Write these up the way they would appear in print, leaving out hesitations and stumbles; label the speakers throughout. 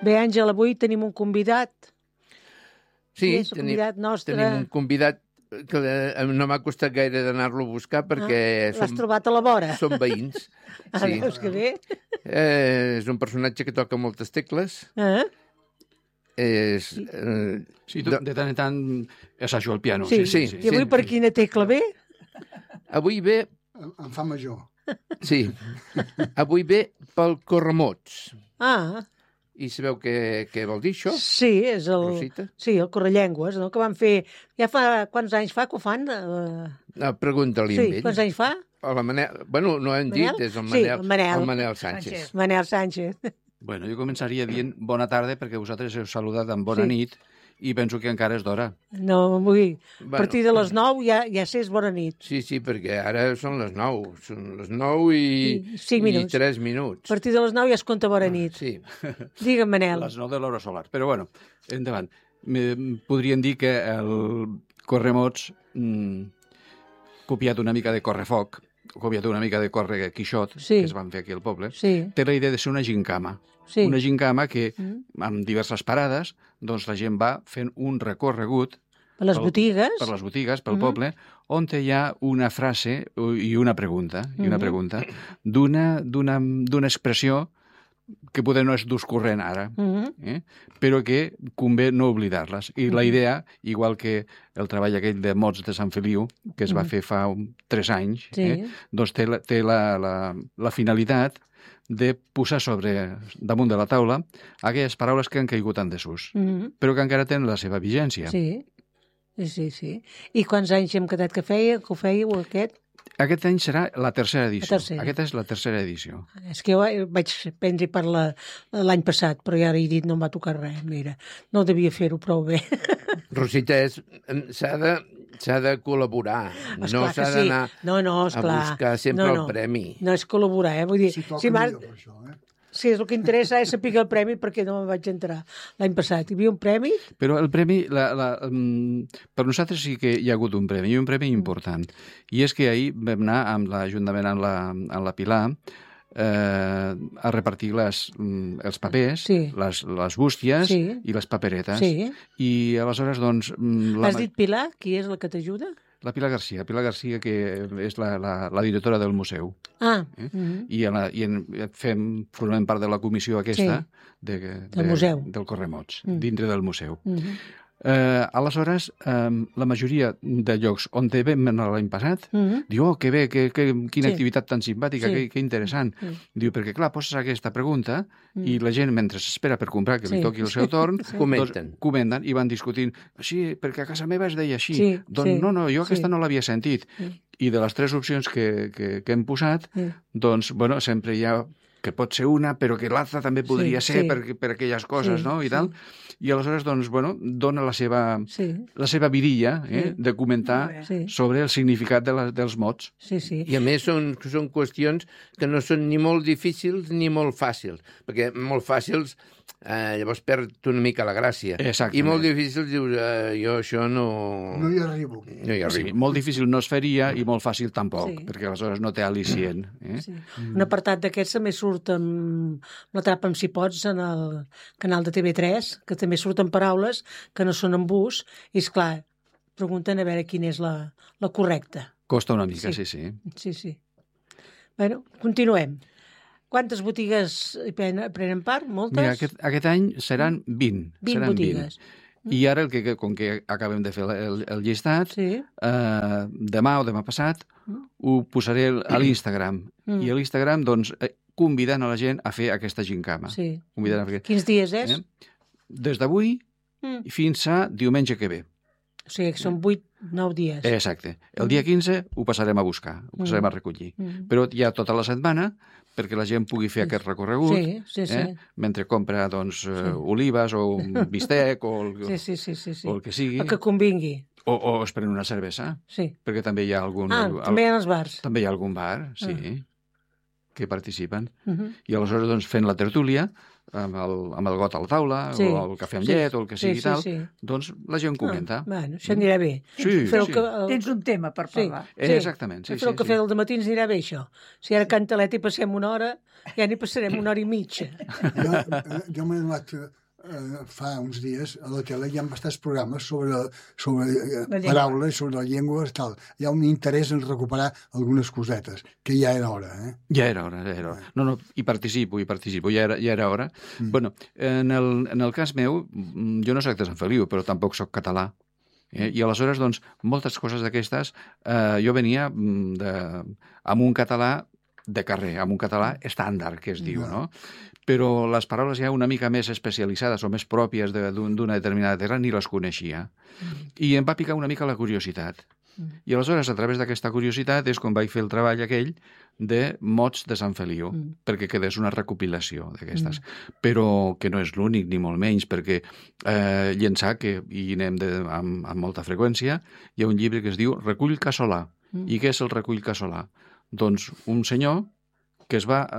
Speaker 1: Bé, Àngel, avui tenim un convidat.
Speaker 2: Sí,
Speaker 1: És el convidat nostre.
Speaker 2: tenim un convidat que no m'ha costat gaire d'anar-lo a buscar perquè
Speaker 1: l'has trobat a la vora.
Speaker 2: som veïns. Sí.
Speaker 1: Veus que bé?
Speaker 2: És un personatge que toca moltes tecles.
Speaker 3: Sí, de tant en tant assajo al piano.
Speaker 1: Sí. I avui per quina tecla ve?
Speaker 2: Avui ve...
Speaker 4: En fa major.
Speaker 2: Sí. Avui ve pel corremots. I sabeu què vol dir això?
Speaker 1: Sí, és el...
Speaker 2: Rosita?
Speaker 1: Sí, el correllengües, no? Que van fer... Ja fa... Quants anys fa que ho fan?
Speaker 2: No, pregunta-li
Speaker 1: Sí,
Speaker 2: amb ell.
Speaker 1: quants anys fa?
Speaker 2: La Manel... Bueno, no hem dit, és el Manel,
Speaker 1: Sí, el
Speaker 2: Manel Sánchez.
Speaker 1: Manel Sánchez.
Speaker 3: Bueno, jo començaria dient bona tarda perquè vosaltres heu saludat amb bona nit i penso que encara és d'hora.
Speaker 1: No, vull a partir de les 9 ja sé és bona nit.
Speaker 2: Sí, perquè ara són les 9. Són les 9 i
Speaker 1: 5 minuts.
Speaker 2: I 3 minuts.
Speaker 1: A partir de les 9 ja es compta bona nit.
Speaker 2: Sí.
Speaker 1: Digue'm, Manel.
Speaker 3: Les 9 de l'hora solar. Però bueno, endavant. Podríem dir que el Corremots, copiat una mica de Correfoc, copiat una mica de Corre Quixot, que es van fer aquí al poble, té la idea de ser una gincama. Una gincama que, amb diverses parades, doncs la gent va fent un recorregut
Speaker 1: per les botigues.
Speaker 3: Per les botigues, pel poble, on hi ha una frase i una pregunta, d'una expressió que poder no és d'ús corrent ara, però que convé no oblidar-les. I la idea, igual que el treball aquell de Mots de Sant Feliu, que es va fer fa 3 anys, doncs té la finalitat de posar damunt de la taula aquelles paraules que han caigut en desús, però que encara tenen la seva vigència.
Speaker 1: Sí. I quants anys hem quedat que ho fèieu, aquest?
Speaker 3: Aquest any serà la tercera edició. Aquesta és la tercera edició.
Speaker 1: És que jo vaig prendre per l'any passat, però ja he dit no em va tocar res, mira. No devia fer-ho prou bé.
Speaker 2: Rosita, s'ha de col·laborar, no s'ha d'anar a buscar sempre el premi.
Speaker 1: No és col·laborar, Vull dir,
Speaker 4: si toca millor per això,
Speaker 1: Sí, és el que interessa és saber el premi perquè no me'n vaig entrar l'any passat. Hi havia un premi?
Speaker 3: Però el premi, per nosaltres sí que hi ha hagut un premi, i un premi important. I és que ahir vam anar juntament amb la Pilar a repartir els papers, les bústies i les paperetes. I aleshores, doncs...
Speaker 1: Has dit Pilar? Qui és la que t'ajuda?
Speaker 3: La Pilar Garcia, que és la directora del museu. I formem part de la comissió aquesta del Corremots, dintre del museu. Aleshores, la majoria de llocs on vam anar l'any passat, diu, que bé, quina activitat tan simpàtica, que interessant. Diu, perquè clar, poses aquesta pregunta i la gent, mentre s'espera per comprar, que li toqui el seu torn, comenten i van discutint, sí, perquè a casa meva es deia així. Doncs no, jo aquesta no l'havia sentit. I de les 3 opcions que hem posat, doncs, bueno, sempre hi ha que pot ser una, però que l'altra també podria ser per aquelles coses, no? I tal. I aleshores, doncs, bueno, dona la seva vidilla de comentar sobre el significat dels mots.
Speaker 2: I a més són qüestions que no són ni molt difícils ni molt fàcils, perquè molt fàcils llavors perd una mica la gràcia. I molt difícils dius, jo això no...
Speaker 4: No hi arribo.
Speaker 3: Sí, molt difícil no es faria i molt fàcil tampoc, perquè aleshores no té al·licient.
Speaker 1: Un apartat d'aquests també surt amb l'Atrapa'm si pots en el canal de TV3, que també surten paraules que no són en ús, i esclar, pregunten a veure quina és la correcta.
Speaker 3: Costa una mica, sí.
Speaker 1: Sí. Bueno, continuem. Quantes botigues hi prenen part? Moltes?
Speaker 3: Mira, aquest any seran 20.
Speaker 1: 20 botigues.
Speaker 3: I ara, com que acabem de fer el llistat, demà o demà passat ho posaré a l'Instagram. I a l'Instagram, doncs, convidant a la gent a fer aquesta gincama.
Speaker 1: Quins dies és?
Speaker 3: Des d'avui fins a diumenge que ve.
Speaker 1: O sigui, que són 8-9 dies.
Speaker 3: Exacte. El dia 15 ho passarem a buscar, ho passarem a recollir. Però hi ha tota la setmana perquè la gent pugui fer aquest recorregut, mentre compra, doncs, olives o un bistec o el que sigui.
Speaker 1: El que convingui.
Speaker 3: O es pren una cervesa, perquè també hi ha algun...
Speaker 1: també hi ha els bars.
Speaker 3: També hi ha algun bar, que participen. I aleshores, doncs, fent la tertúlia, amb el got a la taula, o el cafè amb llet, o el que sigui i tal, doncs la gent comenta.
Speaker 1: Bueno, això anirà bé.
Speaker 5: Tens un tema per parlar.
Speaker 3: Exactament.
Speaker 1: Fer el cafè del dematí ens anirà bé, això. Si ara Cantalet hi passem una hora, ja n'hi passarem una hora i mitja.
Speaker 4: Jo m'he donat fa uns dies a la tele hi ha bastants programes sobre paraules, sobre la llengua, tal. Hi ha un interès en recuperar algunes cosetes, que ja era hora,
Speaker 3: Ja era hora. No, hi participo, ja era hora. Bueno, en el cas meu, jo no soc de Sant Feliu, però tampoc soc català. I aleshores, doncs, moltes coses d'aquestes, jo venia amb un català de carrer, amb un català estàndard, que es diu, no? Però les paraules ja una mica més especialitzades o més pròpies d'una determinada terra ni les coneixia. I em va picar una mica la curiositat. I aleshores, a través d'aquesta curiositat, és quan vaig fer el treball aquell de mots de Sant Feliu, perquè quedés una recopilació d'aquestes. Però que no és l'únic, ni molt menys, perquè llençar, que hi anem amb molta freqüència, hi ha un llibre que es diu Recull Casolà. I què és el Recull Casolà? Doncs un senyor que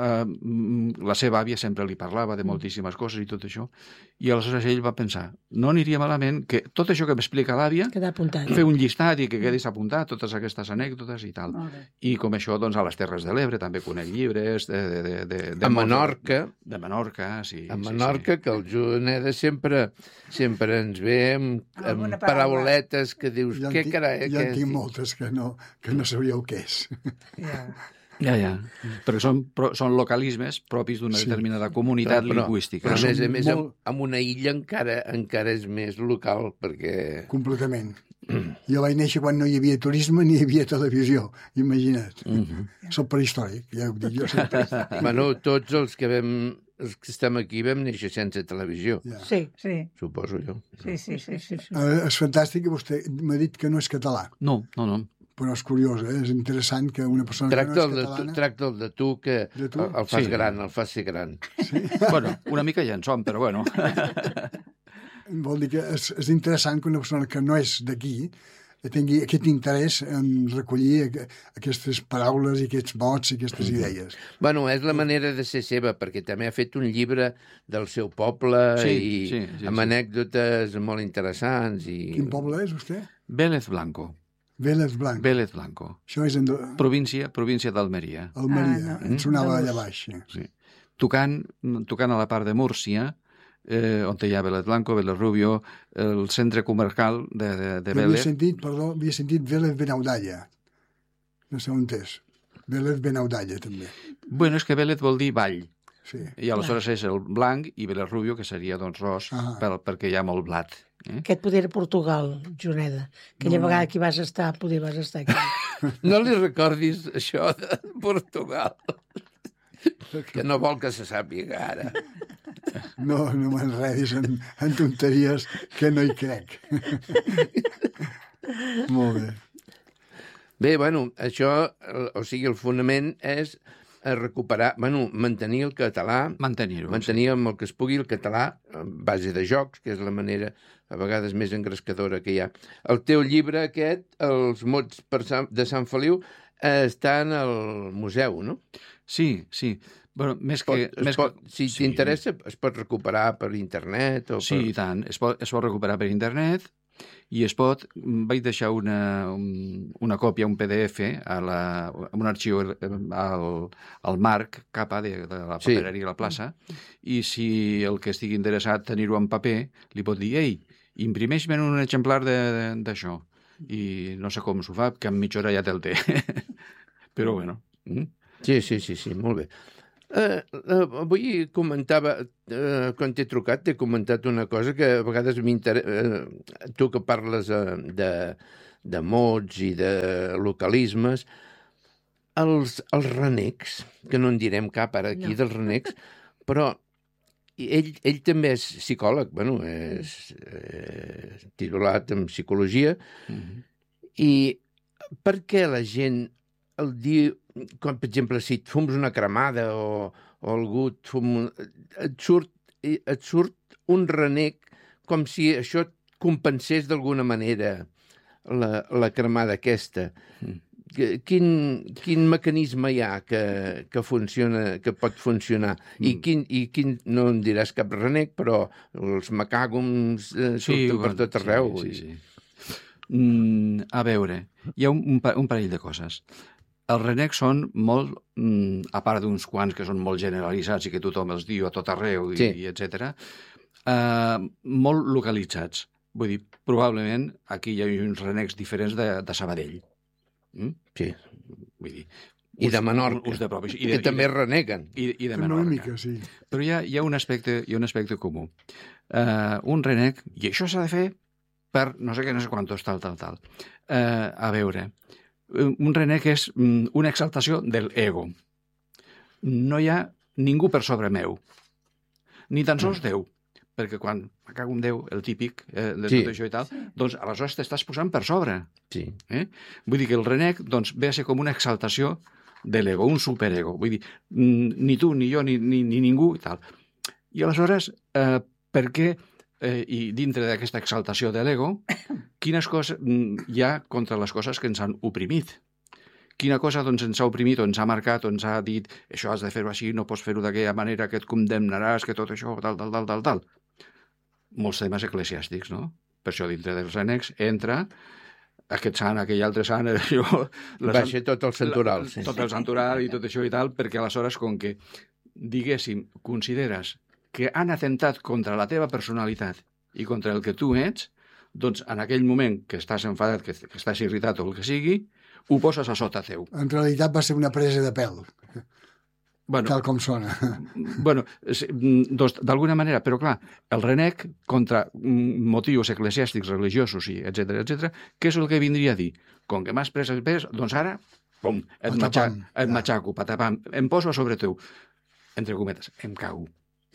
Speaker 3: la seva àvia sempre li parlava de moltíssimes coses i tot això, i aleshores ell va pensar, no aniria malament que tot això que m'explica l'àvia, fer un llistat i que quedés apuntat, totes aquestes anècdotes i tal. I com això, doncs, a les Terres de l'Ebre també conec llibres
Speaker 2: a Menorca.
Speaker 3: De Menorca, sí.
Speaker 2: A Menorca, que el Juneda sempre ens ve amb parauletes que dius, què carai?
Speaker 4: Jo en tinc moltes que no sabríeu què és.
Speaker 3: Ja. Perquè són localismes propis d'una determinada comunitat lingüística.
Speaker 2: Però a més, amb una illa encara és més local, perquè...
Speaker 4: Completament. Jo vaig néixer quan no hi havia turisme ni hi havia televisió, imagina't. Soc prehistòric, ja ho dic jo sempre.
Speaker 2: Bueno, tots els que estem aquí vam néixer sense televisió.
Speaker 1: Sí.
Speaker 2: Suposo jo.
Speaker 5: Sí.
Speaker 4: És fantàstic que vostè m'ha dit que no és català.
Speaker 3: No.
Speaker 4: Però és curiós, és interessant que una persona que no és catalana...
Speaker 2: Tracta'l de tu, que el fas gran, el fas ser gran.
Speaker 4: Sí?
Speaker 3: Bueno, una mica ja en som, però bueno.
Speaker 4: Vol dir que és interessant que una persona que no és d'aquí tingui aquest interès en recollir aquestes paraules i aquests mots i aquestes idees.
Speaker 2: Bueno, és la manera de ser seva, perquè també ha fet un llibre del seu poble amb anècdotes molt interessants.
Speaker 4: Quin poble és, vostè?
Speaker 3: Vélez Blanco.
Speaker 4: Vélez Blanco. Això és
Speaker 3: província d'Almeria.
Speaker 4: Almeria, em sonava allà baix.
Speaker 3: Sí. Tocant a la part de Múrcia, on hi ha Vélez Blanco, Vélez Rubio, el centre comarcal de Vélez.
Speaker 4: Havia sentit Vélez Benaudalla. No sé on és. Vélez Benaudalla, també.
Speaker 3: Bueno, és que Vélez vol dir vall.
Speaker 4: Sí.
Speaker 3: I aleshores és el blanc i Vélez Rubio, que seria doncs ros, perquè hi ha molt blat.
Speaker 1: Aquest poder era Portugal, Juneda. Aquella vegada que hi vas estar aquí.
Speaker 2: No li recordis això de Portugal, que no vol que se sàpiga ara.
Speaker 4: No m'enredis en tonteries que no hi crec. Molt bé.
Speaker 2: Bé, bueno, això, o sigui, el fonament és recuperar, mantenir el català, mantenir amb el que es pugui el català a base de jocs, que és la manera a vegades més engrescadora que hi ha. El teu llibre aquest, Els mots de Sant Feliu, està en el museu, no?
Speaker 3: Sí. Bueno,
Speaker 2: si t'interessa, es pot recuperar per internet?
Speaker 3: Sí, i tant. Es pot recuperar per internet i vaig deixar una còpia, un PDF, amb un arxiu al Marc Capa de la papereria a la plaça, i si el que estigui interessat tenir-ho en paper, li pot dir, ei, imprimeix-me un exemplar d'això. I no sé com s'ho fa, que en mitja hora ja te'l té. Però bueno.
Speaker 2: Sí, molt bé. Avui comentava, quan t'he trucat, t'he comentat una cosa que a vegades m'interessa. Tu que parles de mots i de localismes, els renecs, que no en direm cap ara aquí dels renecs, però ell també és psicòleg, és titulat en psicologia, i per què la gent el diu, com per exemple, si et fums una cremada o algú et surt un renec com si això et compensés d'alguna manera la cremada aquesta. quin mecanisme hi ha que funciona, que pot funcionar? I quin, no em diràs cap renec, però els macàgums surten per tot arreu.
Speaker 3: Sí. A veure, hi ha un parell de coses. Els renecs són molt, a part d'uns quants que són molt generalitzats i que tothom els diu a tot arreu, i etc., molt localitzats. Vull dir, probablement aquí hi ha uns renecs diferents de Sabadell.
Speaker 2: Sí.
Speaker 3: Vull dir,
Speaker 2: I de Menorca, que també reneguen.
Speaker 3: I de Menorca.
Speaker 4: Sí.
Speaker 3: Però hi ha un aspecte comú. Un renec, i això s'ha de fer per no sé què, no sé quantos, tal. A veure, un renec és una exaltació del ego. No hi ha ningú per sobre meu, ni tan sols Déu, perquè quan me cago en Déu, el típic de tot això i tal, doncs aleshores t'estàs posant per sobre.
Speaker 2: Sí.
Speaker 3: Vull dir que el renec ve a ser com una exaltació de l'ego, un superego. Vull dir, ni tu, ni jo, ni ningú i tal. I aleshores, per què, i dintre d'aquesta exaltació de l'ego, quines coses hi ha contra les coses que ens han oprimit? Quina cosa doncs, ens ha oprimit o ens ha marcat o ens ha dit això has de fer-ho així, no pots fer-ho d'aquella manera, que et condemnaràs, que tot això, tal. Molts temes eclesiàstics, no? Per això dintre dels renecs entra aquest sant, aquell altre sant, això...
Speaker 2: Baixa tot el santoral.
Speaker 3: Tot el santoral i tot això i tal, perquè aleshores, com que, diguéssim, consideres que han atentat contra la teva personalitat i contra el que tu ets, doncs en aquell moment que estàs enfadat, que estàs irritat o el que sigui, ho poses a sota teu.
Speaker 4: En realitat va ser una presa de pèl, tal com sona.
Speaker 3: Bueno, doncs, d'alguna manera, però clar, el renec contra motius eclesiàstics, religiosos, i etc., què és el que vindria a dir? Com que m'has pres el pes, doncs ara, pum, et matxaco, patapam, em poso a sobre teu. Entre cometes, em cago.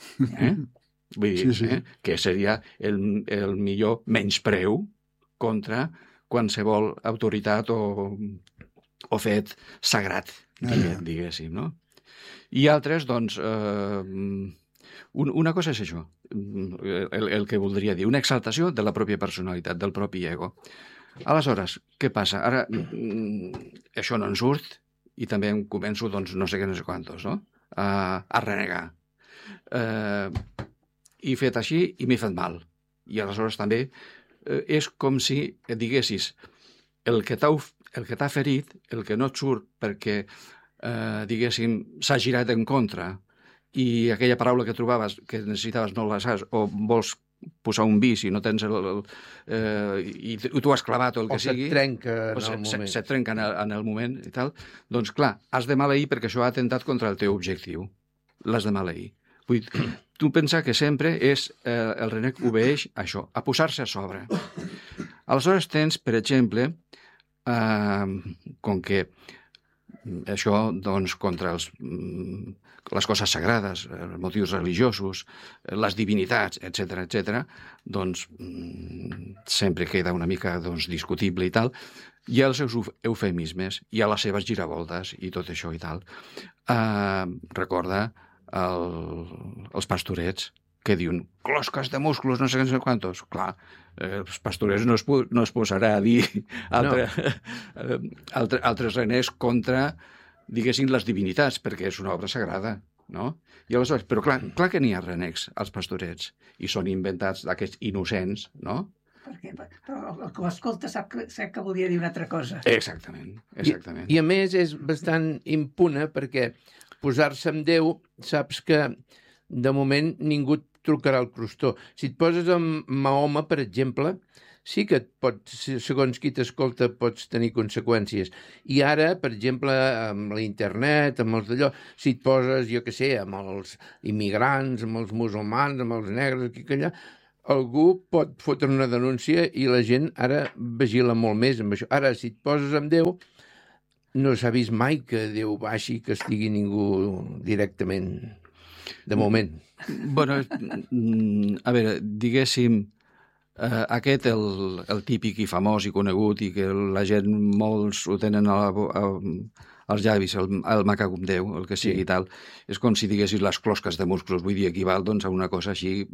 Speaker 3: Vull dir, que seria el millor menyspreu contra qualsevol autoritat o fet sagrat, diguéssim, no? I altres, doncs, una cosa és això, el que voldria dir, una exaltació de la pròpia personalitat, del propi ego. Aleshores, què passa? Ara, això no en surt i també em començo, doncs, no sé què, no sé quantos, no? A renegar. I fet així, i m'he fet mal. I aleshores també és com si diguessis el que t'ha ferit, el que no et surt perquè, diguéssim, s'ha girat en contra i aquella paraula que trobaves, que necessitaves, no la saps, o vols posar un vis i no tens i tu has clavat o el que sigui...
Speaker 2: O se't trenca en el moment.
Speaker 3: Se't trenca en el moment i tal. Doncs clar, has de maleir perquè això ha atentat contra el teu objectiu. L'has de maleir. Vull dir, tu pensa que sempre el renec obeeix a això, a posar-se a sobre. Aleshores tens, per exemple, com que això, doncs, contra les coses sagrades, els motius religiosos, les divinitats, etc., doncs, sempre queda una mica discutible i tal. Hi ha els seus eufemismes, hi ha les seves giravoltes i tot això i tal. Recorda els pastorets que diuen closques de musclos, no sé quantos. Clar, els pastorets no es posarà a dir altres renecs contra, diguéssim, les divinitats, perquè és una obra sagrada, no? I aleshores, però clar que n'hi ha renecs, als pastorets, i són inventats d'aquests innocents, no?
Speaker 5: Però el que l'escolta sap que volia dir una altra cosa.
Speaker 3: Exactament.
Speaker 2: I a més és bastant impune perquè posar-se amb Déu, saps que de moment ningú et trucarà al crostó. Si et poses amb Mahoma, per exemple, sí que segons qui t'escolta, pots tenir conseqüències. I ara, per exemple, amb l'internet, amb els d'allò, si et poses, jo què sé, amb els immigrants, amb els musulmans, amb els negres, aquí que allà, algú pot fotre una denúncia i la gent ara vigila molt més amb això. Ara, si et poses amb Déu, no s'ha vist mai que Déu baixi i castigui ningú directament, de moment.
Speaker 3: Bueno, a veure, diguéssim, aquest, el típic i famós i conegut i que la gent, molts ho tenen als llavis, el macacum Déu, el que sigui i tal, és com si diguessis les closques de musclos, vull dir, equival doncs, a una cosa així.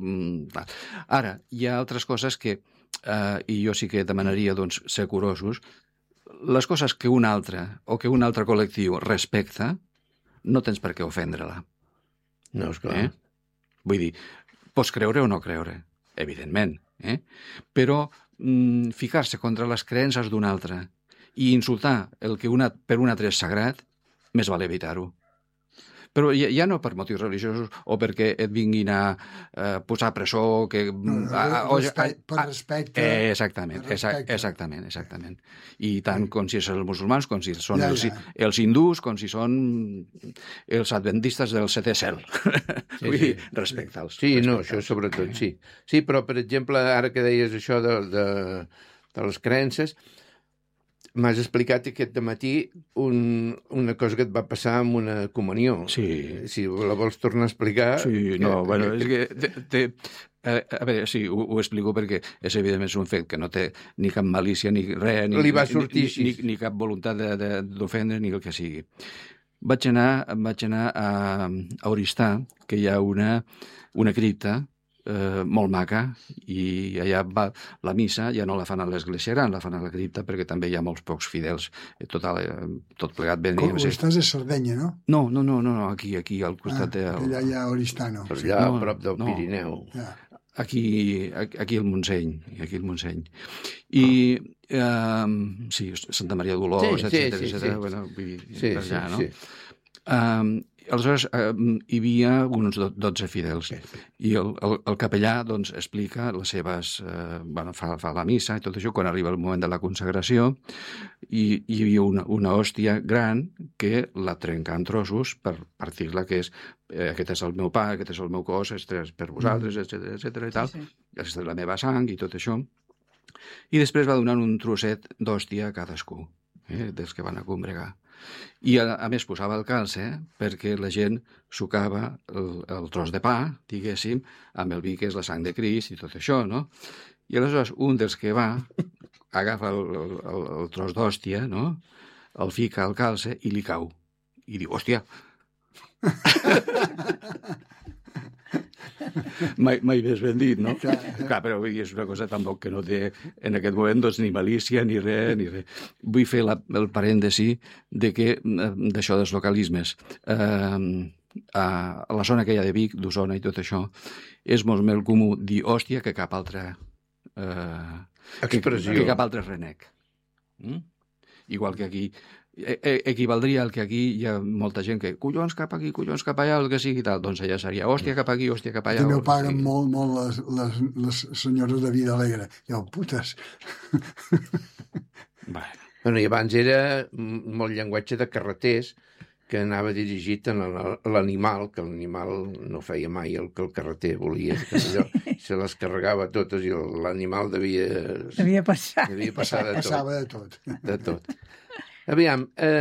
Speaker 3: Ara, hi ha altres coses que, i jo sí que demanaria doncs, ser curosos, les coses que un altre o que un altre col·lectiu respecta, no tens per què ofendre-la.
Speaker 2: No, esclar.
Speaker 3: Vull dir, pots creure o no creure, evidentment, però ficar-se contra les creences d'un altre i insultar el que per un altre és sagrat, més val evitar-ho. Però ja no per motius religiosos o perquè et vinguin a posar presó... Per
Speaker 4: respecte.
Speaker 3: Exactament. I tant com si són els musulmans, com si són els hindús, com si són els adventistes del setè cel. Vull dir, respecta'ls.
Speaker 2: Sí, no, això sobretot, sí. Sí, però, per exemple, ara que deies això de les creences, m'has explicat aquest dematí una cosa que et va passar amb una comunió.
Speaker 3: Sí.
Speaker 2: Si la vols tornar a explicar...
Speaker 3: Sí, no, bueno, és que... A veure, sí, ho explico perquè és evidentment un fet que no té ni cap malícia ni res,
Speaker 2: li va sortir
Speaker 3: ni cap voluntat d'ofendre ni el que sigui. Vaig anar a Oristà, que hi ha una cripta molt maca, i allà la missa ja no la fan a l'església gran, la fan a la cripta perquè també hi ha molts pocs fidels, tot plegat ben...
Speaker 4: Com estàs a Sardenya, no?
Speaker 3: No, aquí al costat de...
Speaker 4: Allà hi ha Oristà, no?
Speaker 2: Per allà, a prop del Pirineu.
Speaker 3: Aquí al Montseny, I, sí, Santa Maria d'Olors, etcètera, bueno, vull dir, per allà, no? Aleshores, hi havia uns 12 fidels i el capellà doncs, explica les seves... fa la missa i tot això. Quan arriba el moment de la consagració hi havia una hòstia gran que la trenca en trossos per partir-la, que és aquest és el meu pa, aquest és el meu cos, aquest és per vosaltres, etcètera i tal. Aquesta és la meva sang i tot això. I després va donant un trosset d'hòstia a cadascú, dels que van a combregar. I a més posava el calce perquè la gent sucava el tros de pa, diguéssim, amb el vi que és la sang de Crist i tot això, no? I aleshores un dels que va agafa el tros d'hòstia, no? El fica al calce i li cau. I diu, hòstia! Mai més ben dit, no? Clar, però és una cosa tampoc que no té en aquest moment doncs, ni malícia ni res. Vull fer el parèntesi d'això dels localismes. A la zona que hi ha de Vic, d'Osona i tot això, és molt més comú dir hòstia que cap altra
Speaker 2: expressió.
Speaker 3: Que cap altre renec. Igual que aquí equivaldria al que aquí hi ha molta gent que collons cap aquí, collons cap allà, el que sigui i tal, doncs allà seria hòstia cap aquí, hòstia cap allà.
Speaker 4: També ho paguen molt les senyores de Vida Alegre. Ja, putes.
Speaker 2: Bueno, i abans era molt llenguatge de carreters que anava dirigit a l'animal, que l'animal no feia mai el que el carreter volia, que allò se les carregava totes i l'animal devia passar
Speaker 4: de tot.
Speaker 2: De tot. Aviam,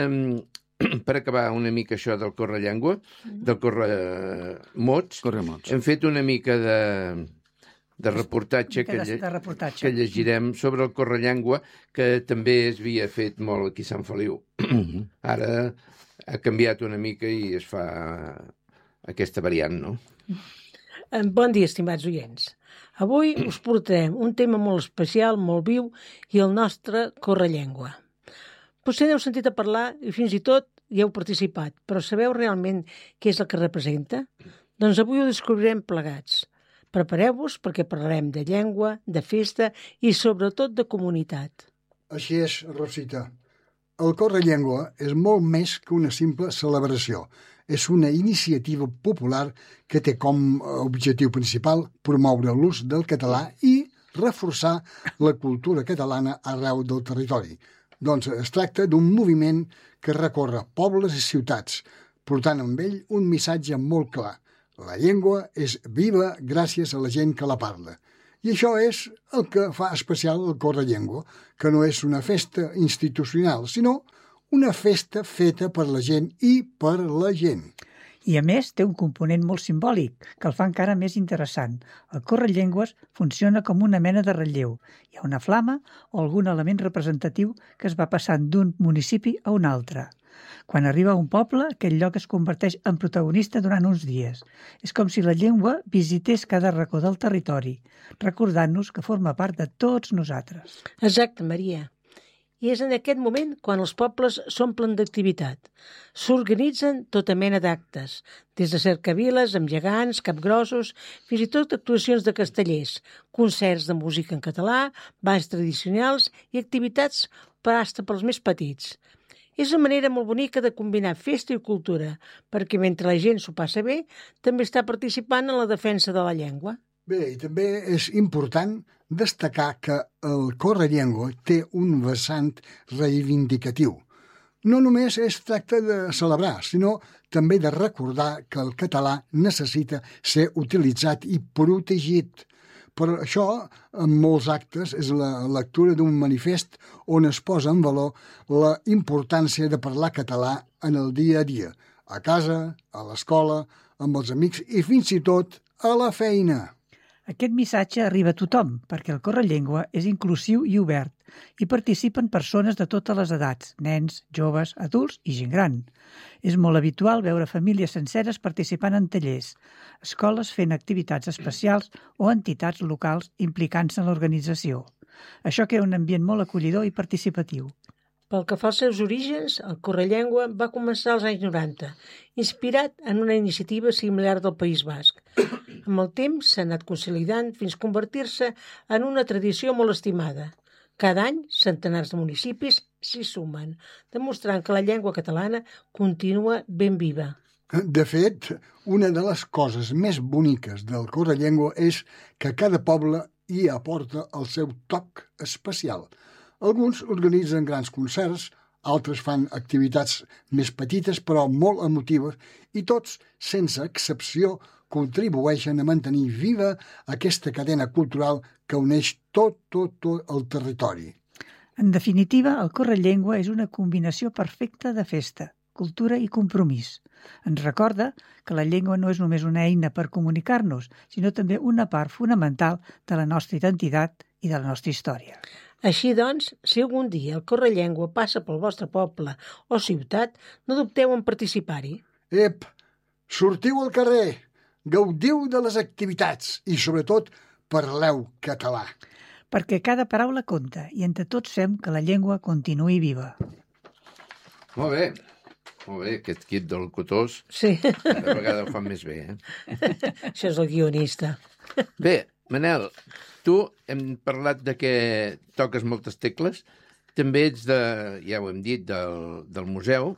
Speaker 2: per acabar una mica això del correllengua, del corremots, hem fet una mica de reportatge que llegirem sobre el correllengua, que també es havia fet molt aquí a Sant Feliu. Ara ha canviat una mica i es fa aquesta variant, no?
Speaker 1: Bon dia, estimats oients. Avui us portarem un tema molt especial, molt viu, i el nostre correllengua. Potser n'heu sentit a parlar i fins i tot hi heu participat, però sabeu realment què és el que representa? Doncs avui ho descobrirem plegats. Prepareu-vos perquè parlarem de llengua, de festa i sobretot de comunitat.
Speaker 4: Així és, Rosita. El correllengua és molt més que una simple celebració. És una iniciativa popular que té com a objectiu principal promoure l'ús del català i reforçar la cultura catalana arreu del territori. Doncs es tracta d'un moviment que recorre pobles i ciutats, portant amb ell un missatge molt clar. La llengua és viva gràcies a la gent que la parla. I això és el que fa especial el correllengua, que no és una festa institucional, sinó una festa feta per la gent i per la gent.
Speaker 5: I, a més, té un component molt simbòlic, que el fa encara més interessant. El correllengües funciona com una mena de relleu. Hi ha una flama o algun element representatiu que es va passant d'un municipi a un altre. Quan arriba a un poble, aquell lloc es converteix en protagonista durant uns dies. És com si la llengua visités cada racó del territori, recordant-nos que forma part de tots nosaltres.
Speaker 1: Exacte, Maria. i és en aquest moment quan els pobles s'omplen d'activitat. S'organitzen tota mena d'actes, des de cercaviles amb gegants, capgrossos, fins i tot actuacions de castellers, concerts de música en català, balls tradicionals i activitats per hasta pels més petits. És una manera molt bonica de combinar festa i cultura, perquè mentre la gent s'ho passa bé, també està participant en la defensa de la llengua.
Speaker 4: Bé, i també és important destacar que el Correllengua té un vessant reivindicatiu. No només es tracta de celebrar, sinó també de recordar que el català necessita ser utilitzat i protegit. Per això, en molts actes, és la lectura d'un manifest on es posa en valor la importància de parlar català en el dia a dia, a casa, a l'escola, amb els amics i fins i tot a la feina.
Speaker 5: Aquest missatge arriba a tothom, perquè el Correllengua és inclusiu i obert, i participen persones de totes les edats, nens, joves, adults i gent gran. És molt habitual veure famílies senceres participant en tallers, escoles fent activitats especials o entitats locals implicant-se en l'organització. Això crea un ambient molt acollidor i participatiu.
Speaker 1: Pel que fa als seus orígens, el Correllengua va començar als anys 90, inspirat en una iniciativa similar del País Basc. Amb el temps s'ha anat consolidant fins a convertir-se en una tradició molt estimada. Cada any, centenars de municipis s'hi sumen, demostrant que la llengua catalana continua ben viva.
Speaker 4: De fet, una de les coses més boniques del Correllengua és que cada poble hi aporta el seu toc especial. Alguns organitzen grans concerts, altres fan activitats més petites però molt emotives i tots, sense excepció, contribueixen a mantenir viva aquesta cadena cultural que uneix tot el territori.
Speaker 5: En definitiva, el Correllengua és una combinació perfecta de festa, cultura i compromís. Ens recorda que la llengua no és només una eina per comunicar-nos, sinó també una part fonamental de la nostra identitat i de la nostra història.
Speaker 1: Així doncs, si algun dia el Correllengua passa pel vostre poble o ciutat, no dubteu en participar-hi.
Speaker 4: Ep, sortiu al carrer, gaudiu de les activitats i, sobretot, parleu català.
Speaker 5: Perquè cada paraula compta i entre tots fem que la llengua continuï viva.
Speaker 2: Molt bé, aquest kit del Cotós.
Speaker 1: Sí.
Speaker 2: Cada vegada ho fan més bé,
Speaker 1: Això és el guionista.
Speaker 2: Bé, Manel, tu hem parlat de que toques moltes tecles, també ets ja ho hem dit, del museu.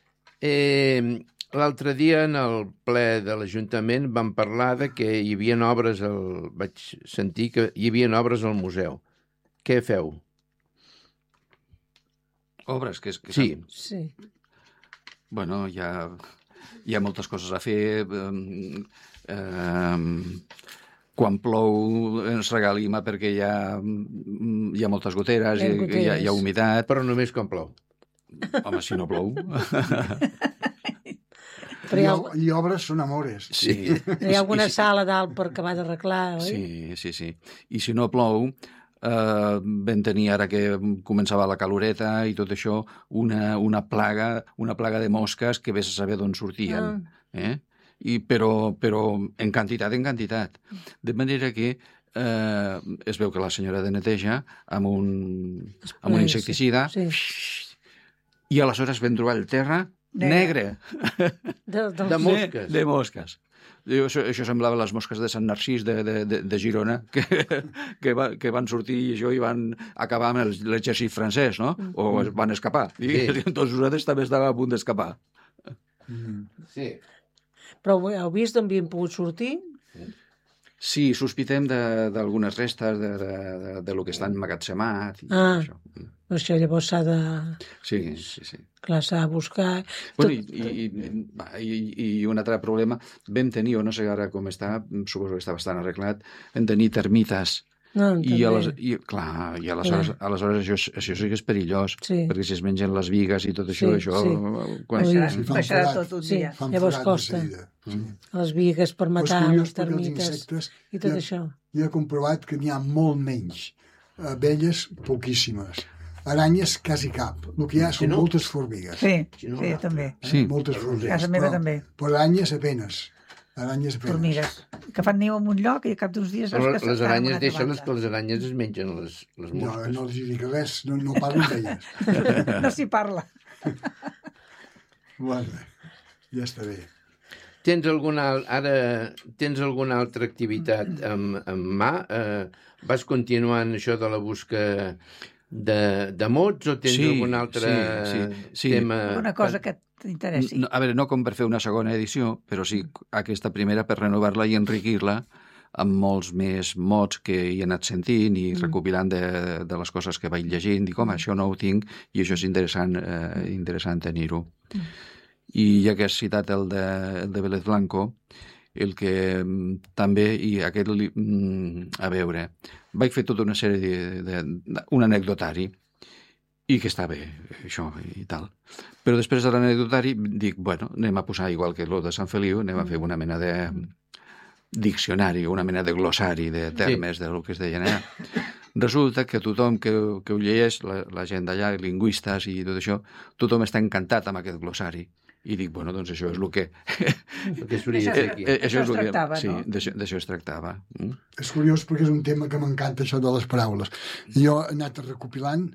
Speaker 2: L'altre dia, en el ple de l'Ajuntament, vam parlar de que hi havia obres, vaig sentir que hi havia obres al museu. Què feu?
Speaker 3: Obres?
Speaker 2: Sí.
Speaker 3: Bueno, hi ha moltes coses a fer. Quan plou ens regalima perquè hi ha moltes goteres, hi ha humitat.
Speaker 2: Però només quan plou.
Speaker 3: Home, si no plou...
Speaker 4: I obres són amores.
Speaker 3: Sí.
Speaker 1: Hi ha alguna sala dalt per acabar d'arreglar, oi?
Speaker 3: Sí. I si no plou, vam tenir, ara que començava la caloreta i tot això, una plaga de mosques que vés a saber d'on sortien. Però en quantitat. De manera que es veu que la senyora de neteja amb un insecticida i aleshores vam trobar el terra negre.
Speaker 2: De mosques.
Speaker 3: De mosques. Això semblava les mosques de Sant Narcís de Girona, que van sortir i van acabar amb l'exèrcit francès, no? O van escapar. Tots nosaltres també estàvem a punt d'escapar.
Speaker 2: Sí.
Speaker 1: Però heu vist d'on havien pogut sortir?
Speaker 3: Sí, sospitem d'algunes restes de lo que està emmagatzemat.
Speaker 1: Això llavors s'ha de...
Speaker 3: Sí.
Speaker 1: Clar, s'ha de buscar...
Speaker 3: I un altre problema, vam tenir, o no sé ara com està, suposo que està bastant arreglat, vam tenir termites. Aleshores això sí que és perillós, perquè si es mengen les bigues i tot això...
Speaker 5: Baixarà tot un dia.
Speaker 1: Llavors costa. Les bigues per matar les termites i tot això.
Speaker 4: Jo he comprovat que n'hi ha molt menys. Abelles, poquíssimes. Aranyes, quasi cap. El que hi ha són moltes formigues.
Speaker 5: Sí, també.
Speaker 4: Moltes formigues.
Speaker 5: Casa meva també.
Speaker 4: Però aranyes, apenes. Aranyes penes.
Speaker 5: Formigues, que fan niu en un lloc i a cap d'uns dies...
Speaker 2: Les aranyes, deixa-les, que les aranyes es mengen les mosques.
Speaker 4: No els dic res, no parlo d'elles.
Speaker 5: No s'hi parla.
Speaker 4: Bueno, ja està bé.
Speaker 2: Tens alguna altra activitat en mà? Vas continuant això de la busca de mots o tens algun altre tema?
Speaker 5: Alguna cosa que t'interessi.
Speaker 3: A veure, no com per fer una segona edició, però sí aquesta primera per renovar-la i enriquir-la amb molts més mots que hi he anat sentint i recopilant de les coses que vaig llegint. Dic, home, això no ho tinc i això és interessant tenir-ho. I ja que has citat el de Vélez Blanco, el que també, i aquest, a veure, vaig fer tota una sèrie un anecdotari, i que està bé, això i tal. Però després de l'anecdotari dic, bueno, anem a posar, igual que lo de Sant Feliu, anem a fer una mena de diccionari, una mena de glossari de termes del que es deien allà. Resulta que tothom que ho llegeix, la gent d'allà, lingüistes i tot això, tothom està encantat amb aquest glossari. I dic, bueno, doncs això és el que...
Speaker 5: Això es tractava,
Speaker 3: sí,
Speaker 5: no?
Speaker 3: D'això es tractava.
Speaker 4: És curiós perquè és un tema que m'encanta, això de les paraules. Jo he anat recopilant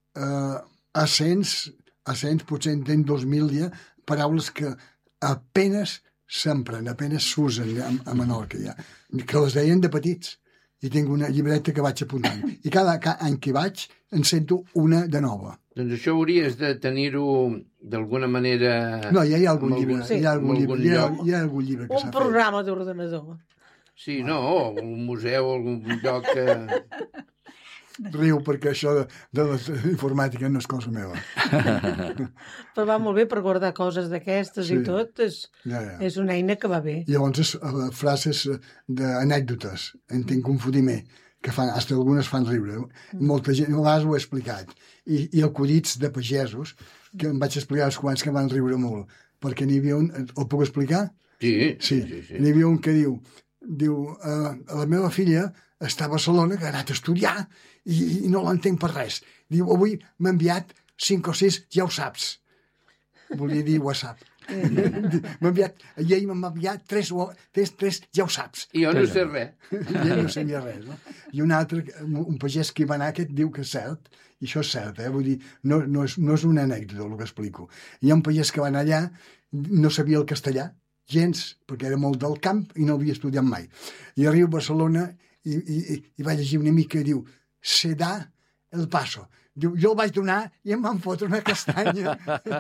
Speaker 4: a potser en 2000 ja, paraules que apenes s'empren, apenes s'usen a Menorca ja, que les deien de petits. I tinc una llibreta que vaig apuntant. I cada any que vaig en sento una de nova.
Speaker 2: Doncs això hauries de tenir-ho d'alguna manera...
Speaker 4: No, ja hi ha algun llibre. Hi ha algun llibre que s'ha fet.
Speaker 1: Un programa d'ordenador.
Speaker 2: Sí, no, un museu, algun lloc que...
Speaker 4: Riu perquè això de la informàtica no és cosa meva.
Speaker 1: Però va molt bé per guardar coses d'aquestes i tot. És una eina que va bé.
Speaker 4: Llavors, frases d'anècdotes, en tinc un fotimer, que fan, fins algunes fan riure. Molta gent, a vegades ho he explicat. I acudits de pagesos, que em vaig explicar els quants que van riure molt. Perquè n'hi havia un... El puc explicar?
Speaker 2: Sí.
Speaker 4: N'hi havia un que diu la meva filla està a Barcelona, que ha anat a estudiar i no l'entenc per res. Diu, avui m'ha enviat 5 o 6, ja ho saps. Volia dir WhatsApp. Ell m'ha enviat 3, ja ho saps.
Speaker 2: I jo no sé res.
Speaker 4: I ell no sabia res, no? I un altre, un pagès que hi va anar, aquest diu que és cert, i això és cert, vull dir, no és una anècdota el que explico. Hi ha un pagès que va anar allà, no sabia el castellà, gens, perquè era molt del camp i no havia estudiat mai. I arriba a Barcelona i va llegir una mica i diu, se da el paso. Diu, jo el vaig donar i em van fotre una castanya.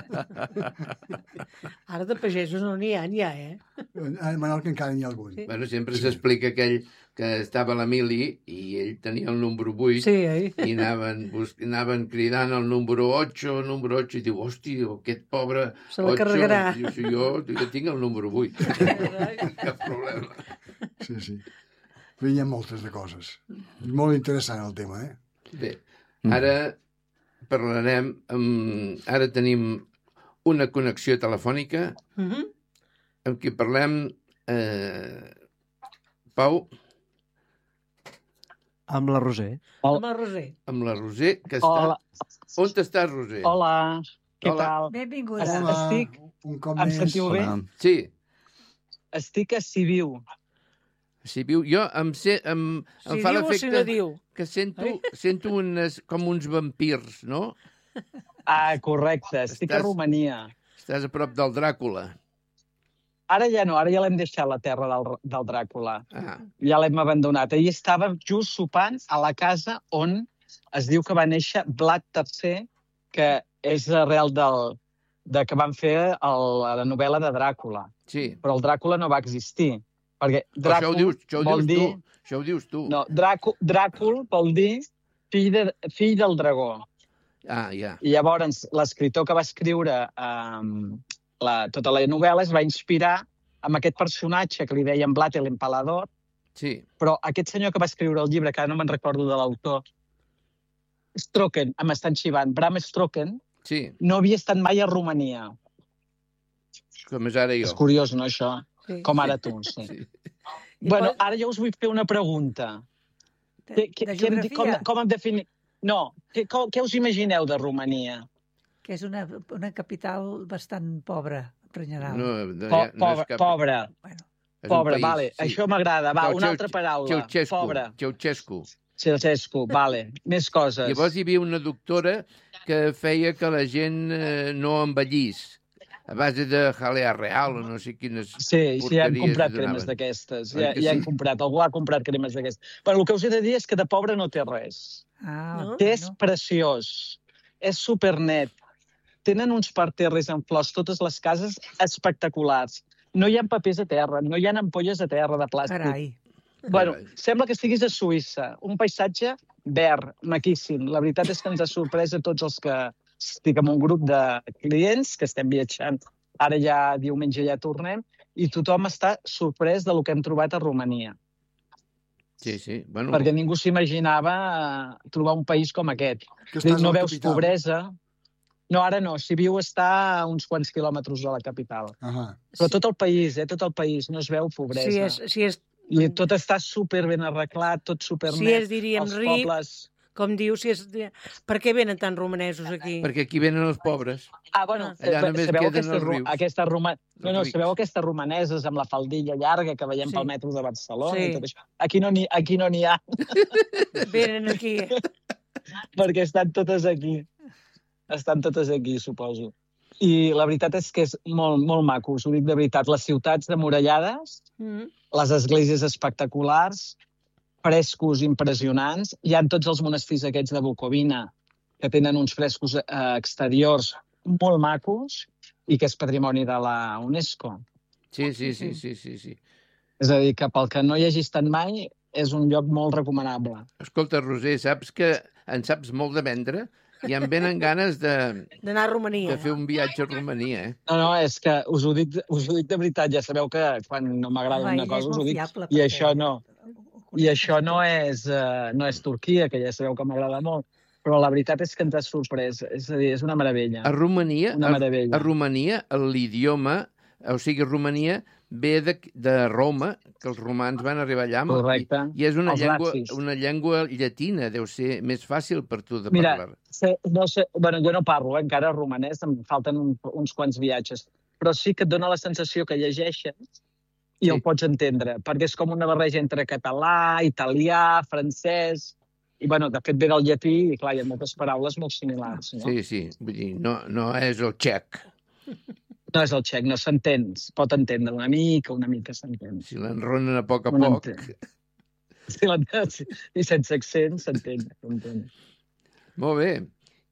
Speaker 1: Ara de pagesos no n'hi ha,
Speaker 4: A Menorca encara n'hi ha algun.
Speaker 2: Sí. Bueno, sempre s'explica aquell que estava a la mili i ell tenia el número 8 i anaven cridant el número 8, i diu, hòstia, aquest pobre 8...
Speaker 1: Se la carregarà.
Speaker 2: Jo tinc el número 8. Cap problema.
Speaker 4: Sí. Però hi ha moltes de coses. És molt interessant el tema,
Speaker 2: Bé, ara parlarem... Ara tenim una connexió telefònica amb qui parlem... Pau?
Speaker 6: Amb la Roser.
Speaker 1: Amb la Roser.
Speaker 2: Amb la Roser, que està...
Speaker 6: Hola.
Speaker 2: On estàs, Roser?
Speaker 6: Hola, què tal?
Speaker 1: Benvinguda.
Speaker 4: Hola, un cop més.
Speaker 6: Em sentiu bé?
Speaker 2: Sí.
Speaker 6: Estic a Sibiu.
Speaker 2: Si viu, jo em fa l'efecte que sento com uns vampirs, no?
Speaker 6: Ah, correcte, estic a Romania.
Speaker 2: Estàs a prop del Dràcula.
Speaker 6: Ara ja no, ara ja l'hem deixat la terra del Dràcula. Ja l'hem abandonat. Ahir estàvem just sopant a la casa on es diu que va néixer Vlad III, que és arrel de que van fer la novel·la de Dràcula.
Speaker 2: Sí.
Speaker 6: Però el Dràcula no va existir. Perquè
Speaker 2: això ho dius tu.
Speaker 6: No, Dràcul vol dir fill del dragó.
Speaker 2: Ja.
Speaker 6: I llavors l'escriptor que va escriure tota la novel·la es va inspirar amb aquest personatge que li deien Vlad l'Empalador.
Speaker 2: Sí.
Speaker 6: Però aquest senyor que va escriure el llibre, que ara no me'n recordo de l'autor, Stroken, m'estan xivant, Bram Stroken, no havia estat mai a Romania.
Speaker 2: Com és ara jo.
Speaker 6: És curiós, no, això? Com ara tu, sí. Bueno, ara jo us vull fer una pregunta.
Speaker 1: De geografia?
Speaker 6: Com em defini... No, què us imagineu de Romania?
Speaker 5: Que és una capital bastant pobra, en general.
Speaker 6: Pobra. Pobre, vale. Això m'agrada. Va, una altra paraula. Pobre. Ceausescu, vale. Més coses.
Speaker 2: Llavors hi havia una doctora que feia que la gent no envellís a base de jalea real o no sé quines porqueries.
Speaker 6: Sí, ja hem comprat cremes d'aquestes. Ja hem comprat. Algú ha comprat cremes d'aquestes. Però el que us he de dir és que de pobre no té res. És preciós. És supernet. Tenen uns parterres en flors, totes les cases espectaculars. No hi ha papers a terra, no hi ha ampolles a terra de plàstic.
Speaker 5: Carai.
Speaker 6: Bueno, sembla que estiguis a Suïssa. Un paisatge verd, maquíssim. La veritat és que ens ha sorprès a tots els que estic en un grup de clients que estem viatjant. Ara ja diumenge ja tornem i tothom està sorprès del que hem trobat a Romania.
Speaker 2: Sí. Bueno...
Speaker 6: Perquè ningú s'imaginava trobar un país com aquest. No veus pobresa... No, ara no. Sibiu està a uns quants quilòmetres de la capital. Però tot el país, no es veu pobresa. I tot està superben arreglat, tot supernet.
Speaker 1: Si és, diríem, ric, com dius, per què venen tants romanesos aquí?
Speaker 2: Perquè aquí venen els pobres.
Speaker 6: Bueno, sabeu aquestes romaneses amb la faldilla llarga que veiem pel metro de Barcelona i tot això? Aquí no n'hi ha.
Speaker 1: Venen aquí.
Speaker 6: Perquè estan totes aquí. Estan totes aquí, suposo. I la veritat és que és molt, molt maco, us ho dic de veritat. Les ciutats demurallades, les esglésies espectaculars, frescos impressionants. Hi ha tots els monestirs aquests de Bucovina, que tenen uns frescos exteriors molt macos i que és patrimoni de la UNESCO.
Speaker 2: Sí.
Speaker 6: És a dir, que pel que no hi hagi estat mai, és un lloc molt recomanable.
Speaker 2: Escolta, Roser, saps que en saps molt de vendre? I em venen ganes
Speaker 1: d'anar a Romania.
Speaker 2: De fer un viatge a Romania,
Speaker 6: No, és que us ho dic de veritat. Ja sabeu que quan no m'agrada una cosa us ho dic. I això no és Turquia, que ja sabeu que m'agrada molt. Però la veritat és que ens ha sorprès. És a dir, és una meravella.
Speaker 2: A Romania, l'idioma, o sigui, Romania ve de Roma, que els romans van arribar allà.
Speaker 6: Correcte.
Speaker 2: I és una llengua llatina, deu ser més fàcil per tu de parlar.
Speaker 6: Mira, jo no parlo encara romanès, em falten uns quants viatges, però sí que et dona la sensació que llegeixes i el pots entendre, perquè és com una barreja entre català, italià, francès... I, de fet, ve del llatí i, clar, hi ha moltes paraules molt similars. No?
Speaker 2: Sí, vull dir, no és el txec.
Speaker 6: No és el txec, no s'entén. Pot entendre una mica s'entén.
Speaker 2: Si l'enronen a poc.
Speaker 6: I sense accent s'entén.
Speaker 2: Molt bé.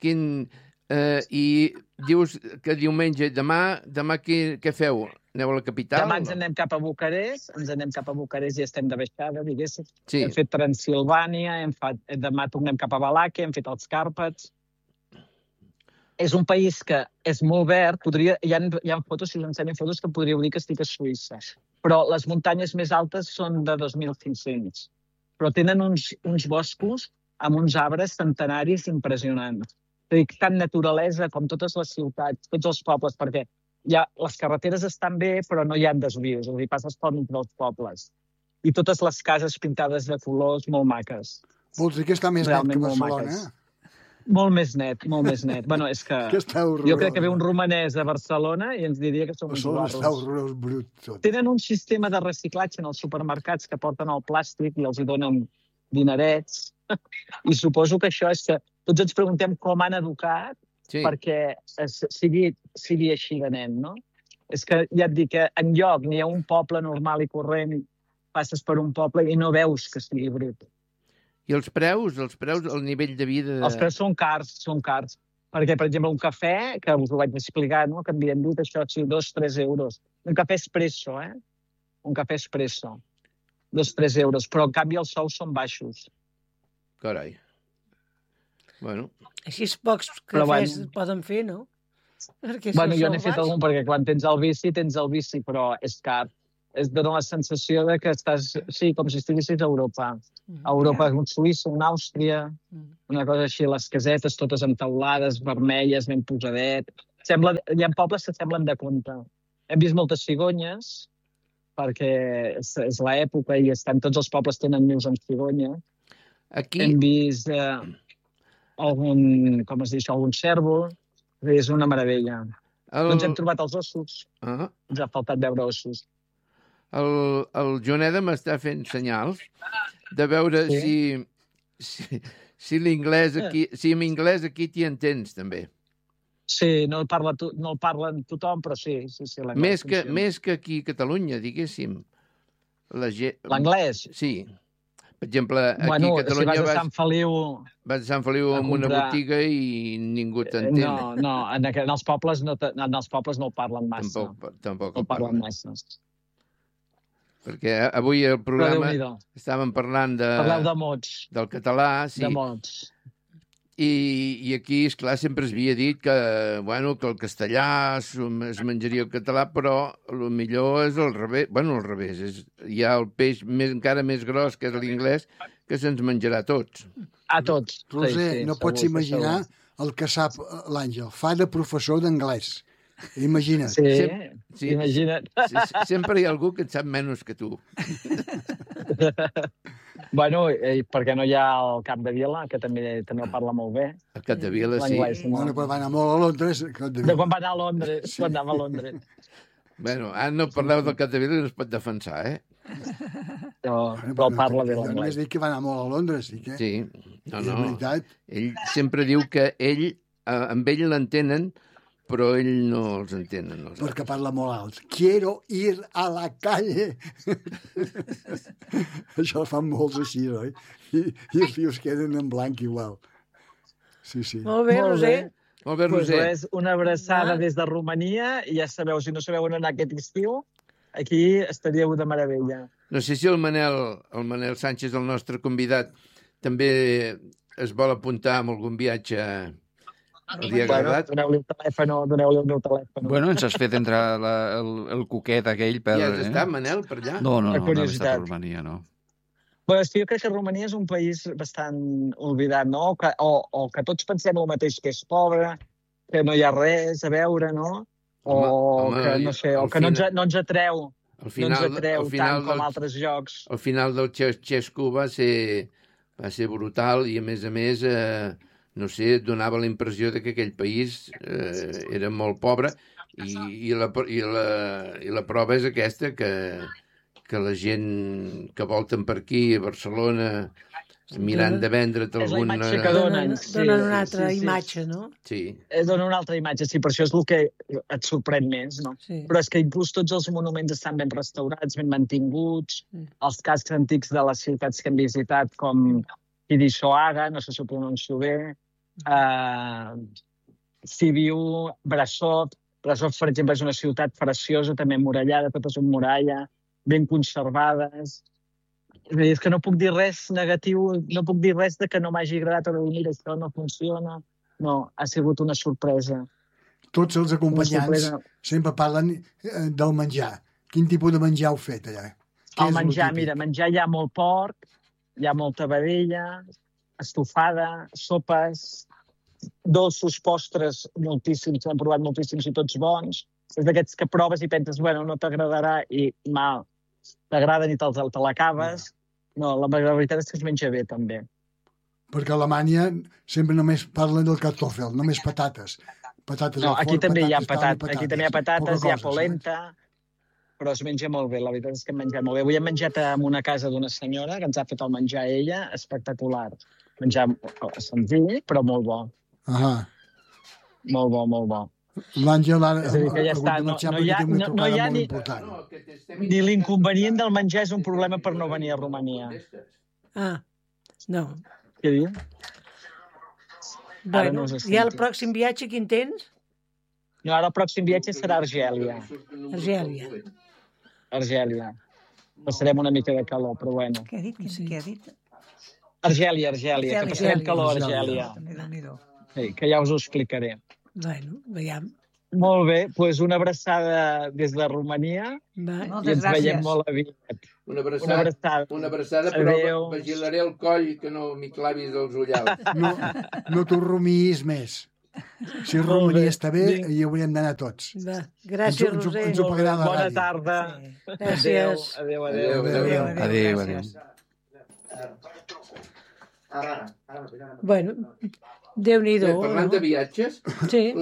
Speaker 2: I dius que diumenge, demà què feu? Aneu a la capital?
Speaker 6: Demà ens anem cap a Bucarest, i estem de baixada, diguéssim. Sí. Hem fet Transilvània, demà tornem cap a Valàquia, hem fet els Càrpats. És un país que és molt verd, hi ha fotos, si us ensenyo fotos, que podríeu dir que estic a Suïssa. Però les muntanyes més altes són de 2.500. Però tenen uns boscos amb uns arbres centenaris impressionants. És a dir, tant naturalesa com totes les ciutats, tots els pobles, perquè les carreteres estan bé, però no hi ha desvios, és a dir, passes pel mig dels pobles. I totes les cases pintades de colors molt maques.
Speaker 4: Vols dir que està més net que Barcelona?
Speaker 6: Molt més net. És que jo crec que ve un romanès a Barcelona i ens diria que som uns guarros.
Speaker 4: Està horrorós, brut, tot.
Speaker 6: Tenen un sistema de reciclatge en els supermercats que porten el plàstic i els hi donen dinerets. I suposo que això és que tots ens preguntem com han educat perquè sigui així de nen, no? És que ja et dic que enlloc n'hi ha un poble normal i corrent, passes per un poble i no veus que sigui brut.
Speaker 2: I els preus, el nivell de vida...
Speaker 6: Els preus són cars. Perquè, per exemple, un cafè, que us ho vaig explicar, no? Que m'havien dit això, 2-3 euros. Un cafè espresso, Un cafè espresso. 2-3 euros. Però, en canvi, els sous són baixos.
Speaker 2: Carai. Bueno.
Speaker 1: Així és pocs cafès poden fer, no?
Speaker 6: Jo n'he fet algun, perquè quan tens el bici, però és car. Es dona la sensació de que estàs, com si estiguessis a Europa. A Europa, un Suïssa, una Àustria, una cosa així, les casetes totes amb teulades, vermelles, ben posadet. Hi ha pobles que semblen de conte. Hem vist moltes cigonyes, perquè és l'època i tots els pobles tenen nius amb cigonyes. Hem vist algun cèrvol. És una meravella. No ens hem trobat els ossos. Ens ha faltat veure ossos.
Speaker 2: el Joneda m'està fent senyals de veure si l'inglès aquí, si en anglès aquí t'hi entens, també.
Speaker 6: Sí, no el parlen tothom, però sí.
Speaker 2: Més que aquí a Catalunya, diguéssim.
Speaker 6: L'anglès?
Speaker 2: Sí. Per exemple, aquí a Catalunya
Speaker 6: si vas a Sant Feliu...
Speaker 2: Vas a Sant Feliu amb una botiga i ningú t'entén.
Speaker 6: No, en els pobles no el parlen massa.
Speaker 2: Tampoc
Speaker 6: el parlen massa.
Speaker 2: Perquè avui el programa estàvem parlant del català, sí.
Speaker 6: De mots.
Speaker 2: I aquí, esclar, sempre es havia dit que el castellà es menjaria el català, però el millor és al revés. Al revés. Hi ha el peix encara més gros, que és l'inglès, que se'ns menjarà a tots.
Speaker 6: A tots.
Speaker 4: Roser, no pots imaginar el que sap l'Àngel. Fa de professor d'anglès. Imagina't.
Speaker 6: Sí, imagina't.
Speaker 2: Sempre hi ha algú que en sap menys que tu.
Speaker 6: Perquè no hi ha el Capdevila, que també el parla molt bé.
Speaker 2: El Capdevila, sí.
Speaker 4: Però va anar molt a Londres.
Speaker 6: De quan va anar a Londres, quan anava a Londres.
Speaker 2: Ara no parleu del Capdevila i no es pot defensar,
Speaker 6: Però parla bé l'anglès.
Speaker 4: Només dic que va anar molt a Londres.
Speaker 2: Sí, no. Ell sempre diu que amb ell l'entenen, però ell no els entén.
Speaker 4: Perquè parla molt alt. Quiero ir a la calle. Això fan molts així, oi? I els tios queden en blanc igual. Sí.
Speaker 1: Molt bé, Roser.
Speaker 2: Molt bé, Roser.
Speaker 6: Pues una abraçada des de Romania i ja sabeu, si no sabeu on anar aquest estiu, aquí estaríeu de meravella.
Speaker 2: No sé si el Manel Sánchez, el nostre convidat, també es vol apuntar amb algun viatge.
Speaker 6: Doneu-li el meu telèfon.
Speaker 3: Ens has fet entrar el cuquet aquell per...
Speaker 2: Ja has estat, Manel, per allà?
Speaker 3: No has estat a Romania, no.
Speaker 6: Jo crec que Romania és un país bastant oblidat, no? O que tots pensem el mateix, que és pobre, que no hi ha res a veure, no? Que no ens atreu tant com altres jocs.
Speaker 2: Al final del Xesco va ser brutal i, a més, no sé, donava la impressió que aquell país era molt pobre i la prova és aquesta, que la gent que volten per aquí, a Barcelona, mirant de vendre't alguna...
Speaker 6: És la imatge que donen.
Speaker 1: Donen una altra imatge, no?
Speaker 2: Sí.
Speaker 6: Donen una altra imatge, sí, per això és el que et sorprèn més, no? Sí. Però és que inclús tots els monuments estan ben restaurats, ben mantinguts, els cascs antics de les ciutats que hem visitat, com Timisoara, no sé si ho pronuncio bé, Sibiu, Brasov, per exemple, és una ciutat preciosa, també emmurallada, totes amb muralla, ben conservades. És que no puc dir res negatiu, no puc dir res de que no m'hagi agradat o de dir, mira, això no funciona. No, ha sigut una sorpresa.
Speaker 4: Tots els acompanyants sempre parlen del menjar. Quin tipus de menjar heu fet allà?
Speaker 6: El menjar, menjar hi ha molt porc, hi ha molta vedella, estofada, sopes, dolços, postres, moltíssims, hem provat moltíssims i tots bons. És d'aquests que proves i penses, no t'agradarà i mal, t'agraden i te l'acabes. No, la veritat és que es menja bé, també.
Speaker 4: Perquè a Alemanya sempre només parlen del kartoffel, només patates.
Speaker 6: No, aquí també hi ha patates, aquí també hi ha patates, hi ha polenta, però es menja molt bé, la veritat és que hem menjat molt bé. Avui hem menjat en una casa d'una senyora que ens ha fet el menjar a ella, espectacular. Menjar senzill, però molt bo. Molt bo, molt bo.
Speaker 4: L'Àngel ara
Speaker 6: és a dir, que ja està, no hi ha ni l'inconvenient del menjar és un problema per no venir a Romania.
Speaker 1: No.
Speaker 6: Què diu?
Speaker 1: I el pròxim viatge quin tens?
Speaker 6: No, ara el pròxim viatge serà a Argèlia. Argèlia. Passarem una mica de calor, però bueno.
Speaker 5: Què ha dit?
Speaker 6: Argèlia, que passarem calor a Argèlia. Sí, que ja us ho explicaré.
Speaker 1: Veiem.
Speaker 6: Molt bé, doncs una abraçada des de Romania i ens veiem molt aviat.
Speaker 2: Una abraçada, però vigilaré el coll que no m'hi clavis els ullals.
Speaker 4: No t'ho rumiïs més. Si Romania està bé, hi haurem d'anar tots.
Speaker 1: Gràcies, Roser.
Speaker 4: Ens ho pagarà la ràdio.
Speaker 6: Bona tarda.
Speaker 1: Gràcies.
Speaker 6: Adéu.
Speaker 1: Bueno, Déu-n'hi-do.
Speaker 2: Parlant de viatges,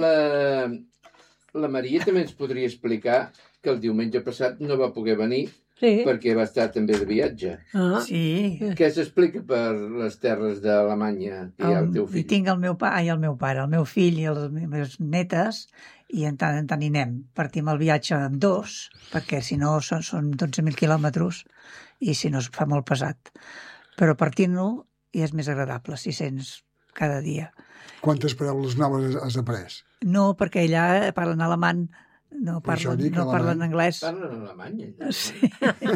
Speaker 2: la Maria també ens podria explicar que el diumenge passat no va poder venir perquè va estar també de viatge.
Speaker 5: Sí.
Speaker 2: Què s'explica per les terres d'Alemanya que hi ha el teu fill?
Speaker 5: Hi tinc el meu pare, el meu fill i les meves netes, i en tant hi anem. Partim el viatge amb 2, perquè si no són 12.000 quilòmetres i si no es fa molt pesat. Però partint-lo i és més agradable, 600 cada dia.
Speaker 4: Quantes paraules noves has après?
Speaker 5: No, perquè allà parlen alemany, no parlen anglès.
Speaker 2: Parlen alemany, allà.
Speaker 5: Sí.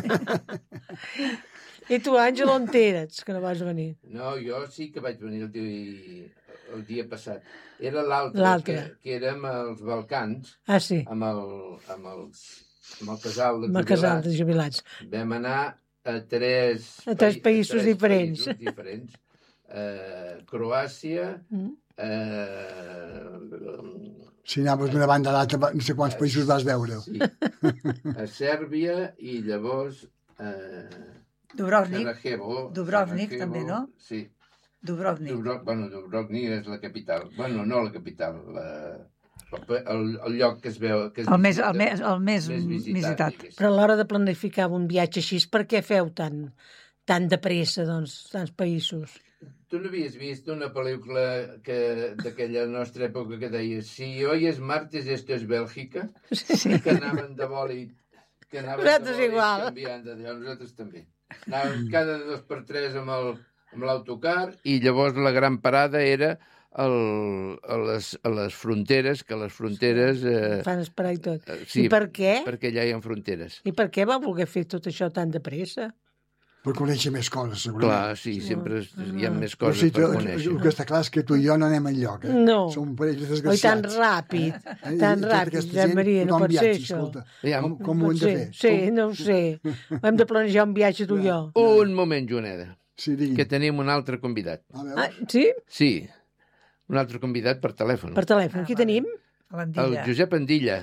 Speaker 1: I tu, Àngel, on eres, que no vas venir?
Speaker 2: No, jo sí que vaig venir el dia passat. Era l'altre, que érem als Balcans, amb el casal de jubilats. Vam anar a tres
Speaker 1: països diferents.
Speaker 2: Croàcia,
Speaker 4: si anaves d'una banda a l'altra, no sé quants països vas veure.
Speaker 2: Sí. A Sèrbia i llavors
Speaker 5: Dubrovnik també, no?
Speaker 2: Sí.
Speaker 5: Dubrovnik.
Speaker 2: Dubrovnik és la capital. Bueno, no la capital, el lloc que es veu...
Speaker 5: El més visitat.
Speaker 1: Però a l'hora de planificar un viatge així, per què feu tan de pressa, doncs, tants països?
Speaker 2: Tu no havies vist una pel·lícula d'aquella nostra època que deia si hoy es martes, esto es Bèlgica?
Speaker 5: Sí.
Speaker 2: Que anaven de bòlit canviant de lloc. Nosaltres també. Anàvem cada 2 per 3 amb l'autocar i llavors la gran parada era a les fronteres, que les fronteres...
Speaker 1: Fan esperar i tot.
Speaker 2: Sí,
Speaker 1: i per què?
Speaker 2: Perquè allà hi ha fronteres.
Speaker 1: I per què va voler fer tot això tan de pressa?
Speaker 4: Per conèixer més coses, segurament.
Speaker 2: Clar, sí, sempre hi ha més coses per conèixer.
Speaker 4: El que està clar és que tu i jo no anem enlloc.
Speaker 1: No.
Speaker 4: Som parells desgraciats.
Speaker 1: Tan ràpid, Josep Maria, no pot ser això.
Speaker 4: Com ho hem de fer?
Speaker 1: Sí, no ho sé. Hem de planejar un viatge tu i jo.
Speaker 2: Un moment, Joaneda,
Speaker 4: que
Speaker 2: tenim un altre convidat.
Speaker 1: Sí?
Speaker 2: Sí, un altre convidat per telèfon.
Speaker 1: Per telèfon, qui tenim?
Speaker 2: El Josep Andilla.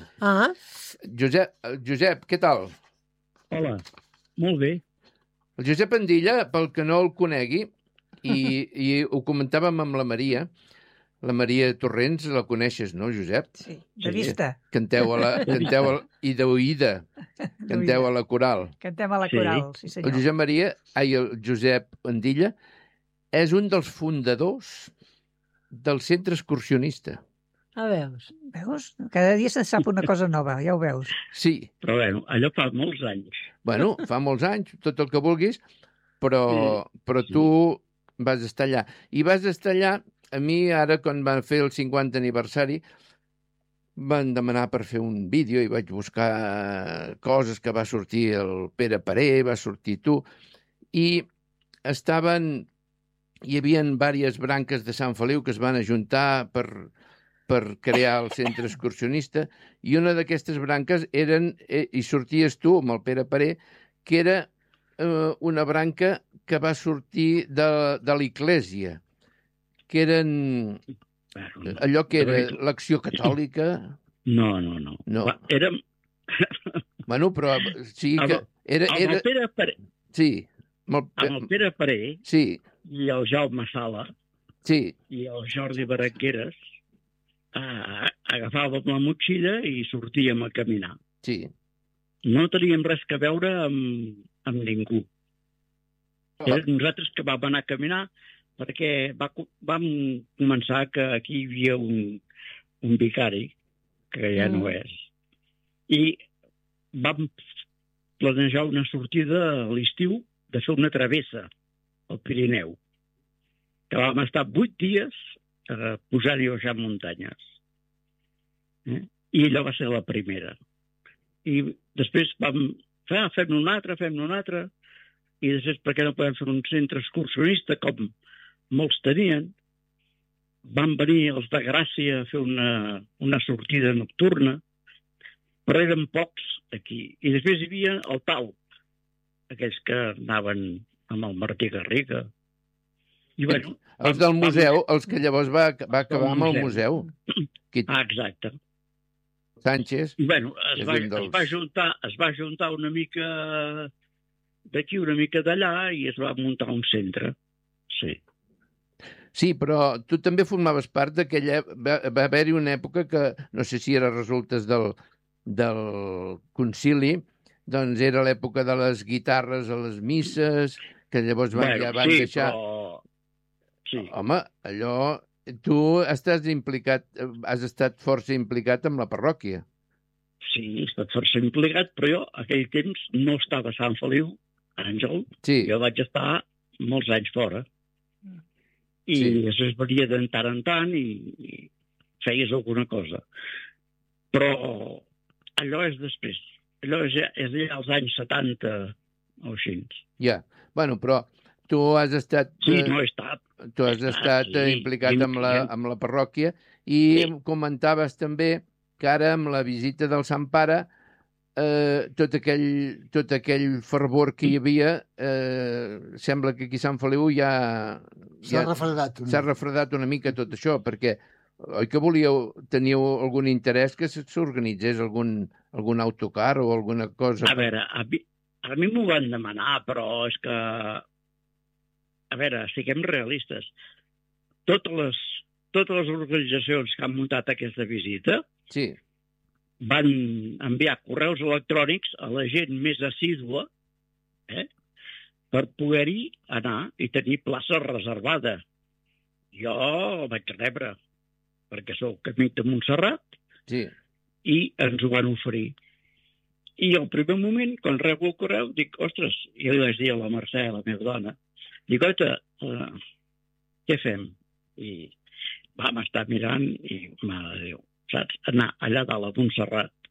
Speaker 2: Josep, què tal?
Speaker 7: Hola, molt bé.
Speaker 2: El Josep Andilla, pel que no el conegui, i ho comentàvem amb la Maria Torrents, la coneixes, no, Josep?
Speaker 5: Sí, de vista.
Speaker 2: Canteu i d'oïda, canteu a la coral.
Speaker 5: Cantem a la coral, sí senyor.
Speaker 2: El Josep Andilla és un dels fundadors del centre excursionista.
Speaker 5: Veus? Cada dia se'n sap una cosa nova, ja ho veus.
Speaker 2: Sí.
Speaker 7: Però bueno, allò fa molts anys.
Speaker 2: Bueno, fa molts anys, tot el que vulguis, però tu vas estar allà. I vas estar allà, a mi ara, quan van fer el 50 aniversari, van demanar per fer un vídeo i vaig buscar coses que va sortir el Pere Paré, va sortir tu, i hi havia diverses branques de Sant Feliu que es van ajuntar per crear el centre excursionista, i una d'aquestes branques i sorties tu amb el Pere Paré, que era una branca que va sortir de l'Església, que eren allò que era l'Acció Catòlica.
Speaker 7: No. Érem...
Speaker 2: Bueno, però sí que...
Speaker 7: Amb el Pere Paré.
Speaker 2: Sí.
Speaker 7: Amb el Pere Paré i el Jaume Sala i el Jordi Berengueres agafàvem la motxilla i sortíem a caminar.
Speaker 2: Sí.
Speaker 7: No teníem res a veure amb ningú. Nosaltres que vam anar a caminar perquè vam començar que aquí hi havia un vicari, que ja no és, i vam planejar una sortida a l'estiu de fer una travessa al Pirineu, que vam estar 8 dies posant-hi a baixar muntanyes. I allò va ser la primera. I després vam fem-ne una altra, i després perquè no podem fer un centre excursionista com molts tenien, van venir els de Gràcia a fer una sortida nocturna, però eren pocs aquí. I després hi havia el Tau, aquells que anaven amb el Martí Garriga. I bueno,
Speaker 2: els del museu, els que llavors va acabar amb el museu.
Speaker 7: Exacte.
Speaker 2: Sánchez.
Speaker 7: I bueno, es va juntar una mica d'aquí, una mica d'allà, i es va muntar un centre.
Speaker 2: Sí, però tu també formaves part d'aquella... Va haver-hi una època que, no sé si era resultes del concili, doncs era l'època de les guitarres a les misses, que llavors van deixar...
Speaker 7: Però... Sí.
Speaker 2: Home, allò... Tu has estat força implicat amb la parròquia.
Speaker 7: Sí, he estat força implicat, però jo aquell temps no estava a Sant Feliu, Àngel.
Speaker 2: Sí.
Speaker 7: Jo vaig estar molts anys fora. I després venia de tant en tant i feies alguna cosa. Però allò és després. Allò és allà als anys 70 o així.
Speaker 2: Ja. Bueno, però tu has estat...
Speaker 7: Sí, no he estat.
Speaker 2: Tu has estat implicat amb la parròquia i comentaves també que ara amb la visita del Sant Pare tot aquell fervor que hi havia sembla que aquí a Sant Feliu ja...
Speaker 4: S'ha
Speaker 2: refredat una mica tot això, perquè oi que teníeu algun interès que s'organitzés algun autocar o alguna cosa?
Speaker 7: A veure, a mi m'ho van demanar, però és que... A veure, siguem realistes. Totes les organitzacions que han muntat aquesta visita van enviar correus electrònics a la gent més assídua per poder-hi anar i tenir plaça reservada. Jo vaig rebre, perquè soc amic de Montserrat, i ens ho van oferir. I al primer moment, quan rebo el correu, dic, ostres, i li vaig dir a la Mercè, la meva dona, dic, oita, què fem? I vam estar mirant i, mare de Déu, saps? Anar allà dalt a Montserrat,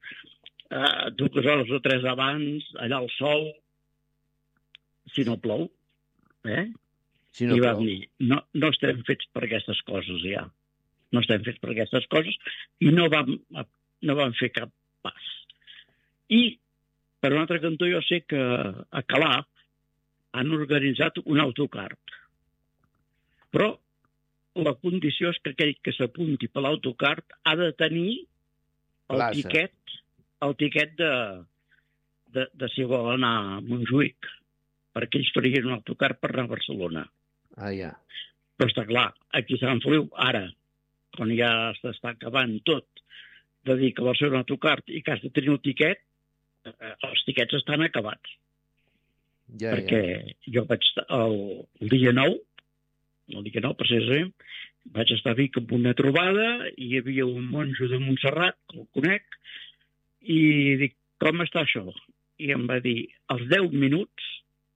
Speaker 7: 2 hores o 3 abans, allà al sol, si no plou,
Speaker 2: Si no
Speaker 7: I vam dir, no estem fets per aquestes coses ja. No estem fets per aquestes coses i no vam fer cap pas. I, per un altre cantó, jo sé que a Calaf han organitzat un autocart. Però la condició és que aquell que s'apunti per l'autocart ha de tenir el tiquet de si vol anar a Montjuïc, perquè ells farien un autocart per anar a Barcelona.
Speaker 2: Ja.
Speaker 7: Però està clar, aquí a Sant Feliu, ara, quan ja s'està acabant tot, de dir que vol ser un autocart i que has de tenir el tiquet, els tiquets estan acabats. Perquè jo vaig estar el dia 9 precisament, vaig estar a Vic amb una trobada i hi havia un monjo de Montserrat, que el conec, i dic, com està això? I em va dir, als 10 minuts,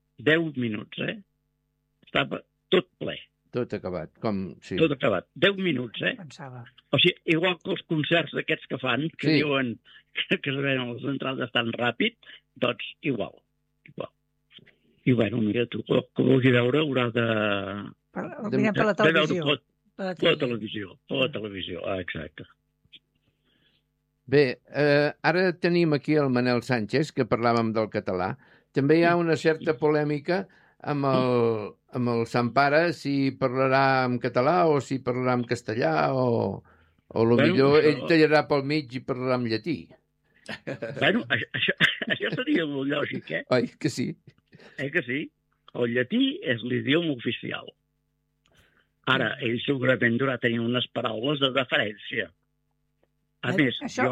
Speaker 7: estava tot ple.
Speaker 2: Tot acabat, sí.
Speaker 7: Tot acabat. 10 minuts, Pensava. O sigui, igual que els concerts d'aquests que fan, que diuen que es venen les entrades tan ràpid, doncs igual. I bueno, mira, tu, que vulgui veure, haurà de...
Speaker 5: Mirar per la televisió.
Speaker 7: Per la televisió, exacte.
Speaker 2: Bé, ara tenim aquí el Manel Sánchez, que parlàvem del català. També hi ha una certa polèmica amb el Sant Pare, si parlarà en català o si parlarà en castellà, o millor ell tallarà pel mig i parlarà en llatí.
Speaker 7: Bueno, això seria molt lògic,
Speaker 2: Oi, que sí?
Speaker 7: Que sí? El llatí és l'idioma oficial. Ara, ell segurament durà tenir unes paraules de deferència. A més, jo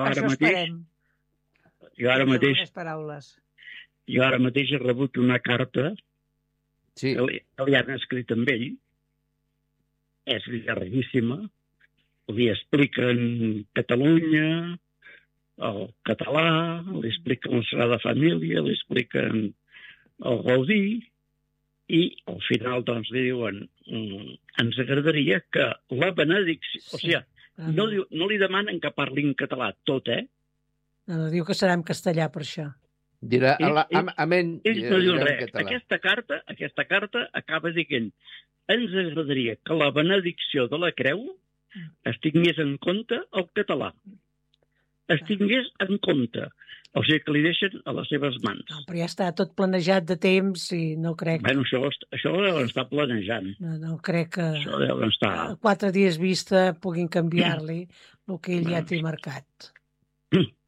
Speaker 7: ara mateix he rebut una carta que li han escrit amb ell. És llarguíssima. Li expliquen Catalunya, el català, li expliquen la Sagrada Família, li expliquen el Gaudí, i al final doncs li diuen ens agradaria que la benedicció... O sigui, no li demanen que parli en català tot,
Speaker 1: No, diu que serà en castellà per això.
Speaker 2: Dirà, amén.
Speaker 7: Ells no diuen res. Aquesta carta acaba dient ens agradaria que la benedicció de la creu es tingués en compte el català. Es tingués en compte. O sigui que li deixen a les seves mans.
Speaker 1: No, però ja està tot planejat de temps i no crec...
Speaker 7: Bueno, això ho deuen estar planejant.
Speaker 1: No crec que
Speaker 7: això deuen estar...
Speaker 1: a 4 dies vista puguin canviar-li el que ell ja té marcat.